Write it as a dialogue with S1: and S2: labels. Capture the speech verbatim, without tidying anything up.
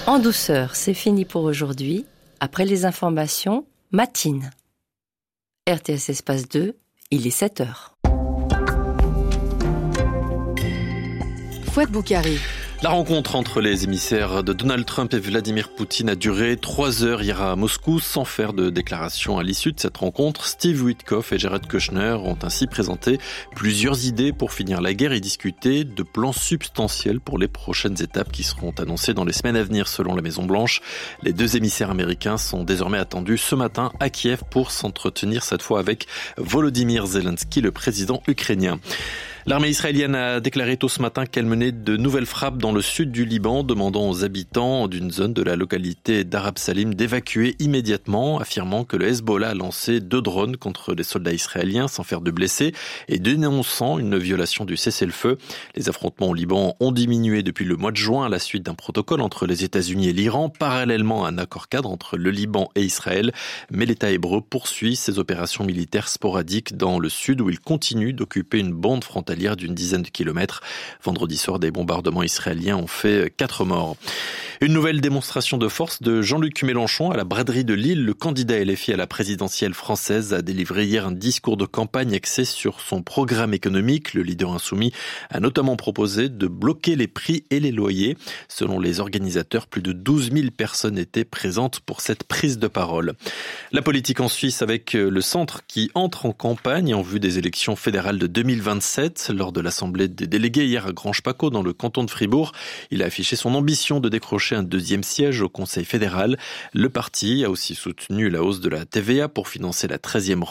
S1: En douceur, c'est fini pour aujourd'hui. Après les informations, matine. R T S Espace deux, il est sept heures. Fouad Boukari.
S2: La rencontre entre les émissaires de Donald Trump et Vladimir Poutine a duré trois heures hier à Moscou sans faire de déclaration à l'issue de cette rencontre. Steve Witkoff et Jared Kushner ont ainsi présenté plusieurs idées pour finir la guerre et discuter de plans substantiels pour les prochaines étapes qui seront annoncées dans les semaines à venir selon la Maison-Blanche. Les deux émissaires américains sont désormais attendus ce matin à Kiev pour s'entretenir cette fois avec Volodymyr Zelensky, le président ukrainien. L'armée israélienne a déclaré tôt ce matin qu'elle menait de nouvelles frappes dans le sud du Liban, demandant aux habitants d'une zone de la localité d'Arab Salim d'évacuer immédiatement, affirmant que le Hezbollah a lancé deux drones contre des soldats israéliens sans faire de blessés et dénonçant une violation du cessez-le-feu. Les affrontements au Liban ont diminué depuis le mois de juin à la suite d'un protocole entre les États-Unis et l'Iran, parallèlement à un accord cadre entre le Liban et Israël. Mais l'État hébreu poursuit ses opérations militaires sporadiques dans le sud où il continue d'occuper une bande frontalière d'une dizaine de kilomètres. Vendredi soir, des bombardements israéliens ont fait quatre morts. Une nouvelle démonstration de force de Jean-Luc Mélenchon à la braderie de Lille. Le candidat L F I à la présidentielle française a délivré hier un discours de campagne axé sur son programme économique. Le leader insoumis a notamment proposé de bloquer les prix et les loyers. Selon les organisateurs, plus de douze mille personnes étaient présentes pour cette prise de parole. La politique en Suisse avec le centre qui entre en campagne en vue des élections fédérales de deux mille vingt-sept. Lors de l'Assemblée des délégués hier à Granges-Paccot dans le canton de Fribourg, il a affiché son ambition de décrocher un deuxième siège au Conseil fédéral. Le parti a aussi soutenu la hausse de la T V A pour financer la treizième